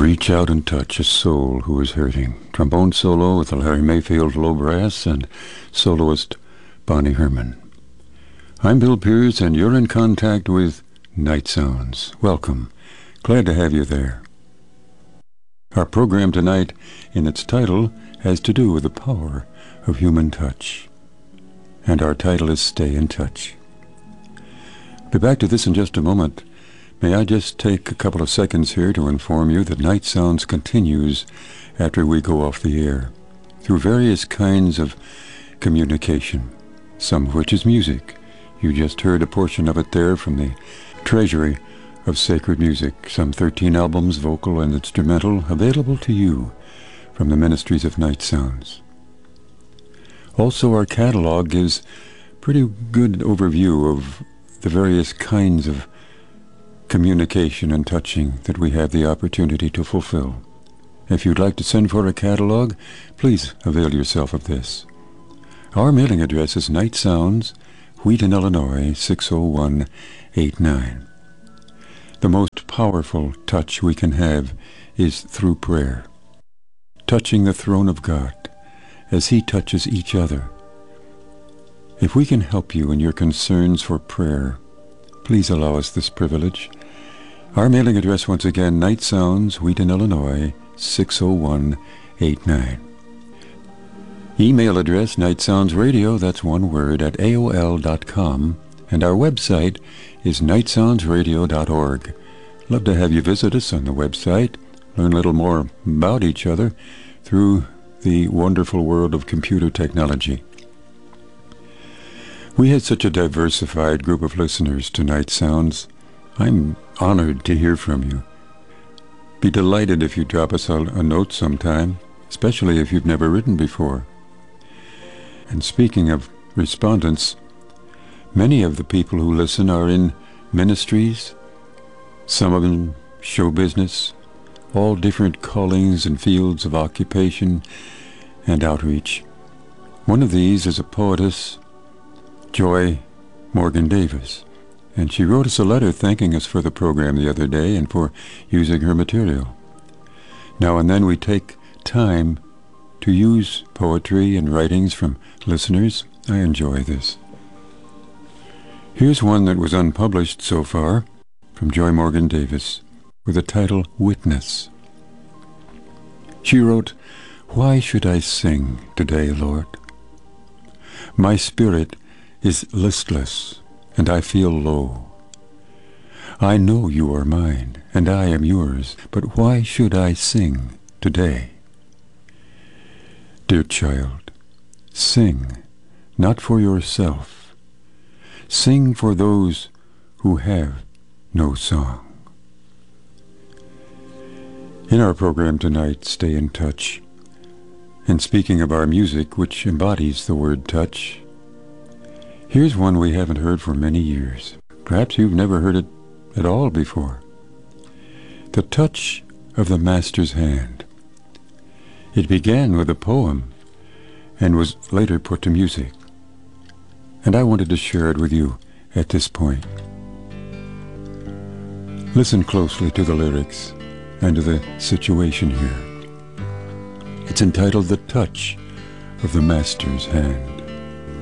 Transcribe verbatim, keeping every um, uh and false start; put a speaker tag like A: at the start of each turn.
A: Reach out and touch a soul who is hurting. Trombone solo with the Larry Mayfield Low Brass and soloist Bonnie Herman. I'm Bill Pierce, and you're in contact with Night Sounds. Welcome. Glad to have you there. Our program tonight, in its title, has to do with the power of human touch. And our title is Stay in Touch. Be back to this in just a moment. May I just take a couple of seconds here to inform you that Night Sounds continues after we go off the air, through various kinds of communication, some of which is music. You just heard a portion of it there from the treasury of sacred music, some thirteen albums, vocal and instrumental, available to you from the Ministries of Night Sounds. Also, our catalog gives pretty good overview of the various kinds of communication and touching that we have the opportunity to fulfill. If you'd like to send for a catalog, please avail yourself of this. Our mailing address is Night Sounds, Wheaton, Illinois, six oh one eight nine. The most powerful touch we can have is through prayer, touching the throne of God as He touches each other. If we can help you in your concerns for prayer, please allow us this privilege. Our mailing address, once again, Night Sounds, Wheaton, Illinois, six oh one eight nine. Email address, nightsoundsradio, that's one word, at A O L dot com. And our website is night sounds radio dot org. Love to have you visit us on the website, learn a little more about each other through the wonderful world of computer technology. We had such a diversified group of listeners to Night Sounds. I'm honored to hear from you. Be delighted if you drop us a, a note sometime, especially if you've never written before. And speaking of respondents, many of the people who listen are in ministries, some of them show business, all different callings and fields of occupation and outreach. One of these is a poetess, Joy Morgan Davis, and she wrote us a letter thanking us for the program the other day and for using her material. Now and then we take time to use poetry and writings from listeners. I enjoy this. Here's one that was unpublished so far, from Joy Morgan Davis, with the title Witness. She wrote, "Why should I sing today, Lord? My spirit is listless, and I feel low. I know you are mine, and I am yours, but why should I sing today? Dear child, sing, not for yourself. Sing for those who have no song." In our program tonight, Stay in Touch. And speaking of our music, which embodies the word touch, here's one we haven't heard for many years. Perhaps you've never heard it at all before. The Touch of the Master's Hand. It began with a poem and was later put to music. And I wanted to share it with you at this point. Listen closely to the lyrics and to the situation here. It's entitled The Touch of the Master's Hand.